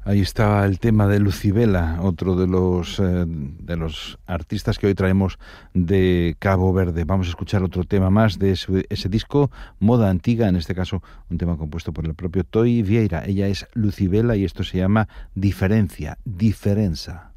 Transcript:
Ahí estaba el tema de Lucibela, otro de los artistas que hoy traemos de Cabo Verde. Vamos a escuchar otro tema más de ese disco, Moda Antiga, en este caso un tema compuesto por el propio Toi Vieira. Ella es Lucibela y esto se llama Diferencia, Diferença.